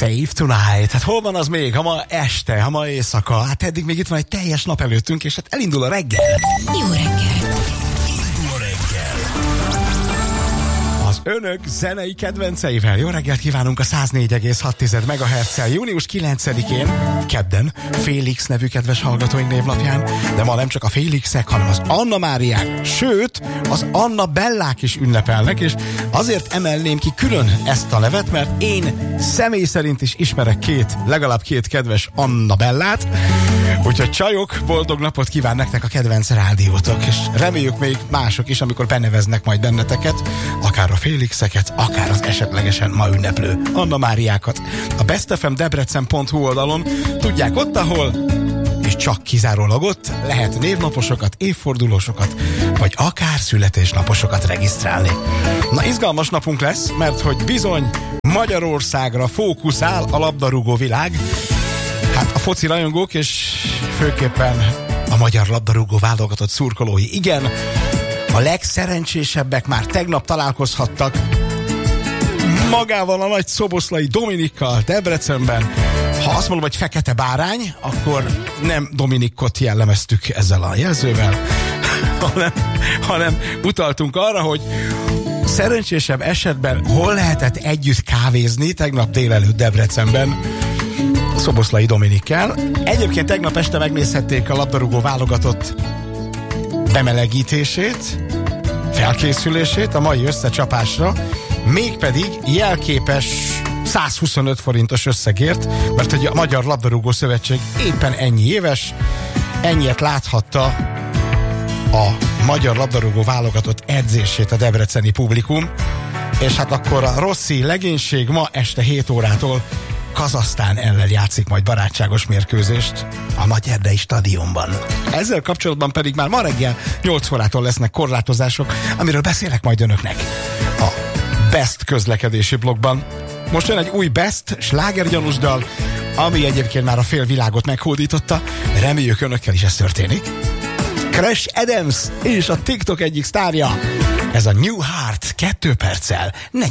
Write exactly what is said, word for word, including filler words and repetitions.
Save Tonight. Hát hol van az még, ha ma este, ha ma éjszaka? Hát eddig még itt van egy teljes nap előttünk, és hát elindul a reggel. Jó reggelt! Jó reggel! Az önök zenei kedvenceivel. Jó reggelt kívánunk a száz négy egész hat megahertzel június kilencedikén, kedden, Félix nevű kedves hallgatóink névnapján, de ma nem csak a Félixek, hanem az Anna Máriák, sőt, az Anna Bellák is ünnepelnek, és azért emelném ki külön ezt a nevet, mert én személy szerint is ismerek két, legalább két kedves Anna Bellát, úgyhogy csajok, boldog napot kíván nektek a kedvenc rádiótok, és reméljük még mások is, amikor beneveznek majd benneteket, akár a Félixeket, akár az esetlegesen ma ünneplő Anna Máriákat. A bestfmdebrecen pont hu oldalon tudják, ott, ahol és csak kizárólag ott lehet névnaposokat, évfordulósokat, vagy akár születésnaposokat regisztrálni. Na, izgalmas napunk lesz, mert hogy bizony Magyarországra fókuszál a labdarúgó világ. Hát a foci rajongók és főképpen a magyar labdarúgó válogatott szurkolói. Igen, a legszerencsésebbek már tegnap találkozhattak magával a nagy szoboszlai Dominikkal Debrecenben. Ha azt mondom, hogy fekete bárány, akkor nem Dominikot jellemeztük ezzel a jelzővel, hanem, hanem utaltunk arra, hogy szerencsésebb esetben hol lehetett együtt kávézni tegnap délelőtt Debrecenben Szoboszlai Dominikkel. Egyébként tegnap este megnézhették a labdarúgó válogatott bemelegítését, felkészülését a mai összecsapásra, mégpedig jelképes százhuszonöt forintos összegért, mert hogy a Magyar Labdarúgó Szövetség éppen ennyi éves, ennyiet láthatta a magyar labdarúgó válogatott edzését a debreceni publikum, és hát akkor a Rossi legénység ma este hét órától Kazahsztán ellen játszik majd barátságos mérkőzést a Nagy Erdei stadionban. Ezzel kapcsolatban pedig már ma reggel nyolc órától lesznek korlátozások, amiről beszélek majd önöknek a Best közlekedési blogban. Most jön egy új Best slágergyanús dal, ami egyébként már a fél világot meghódította. Reméljük önökkel is ez történik. Crash Adams és a TikTok egyik sztárja. Ez a New Heart kettő perccel.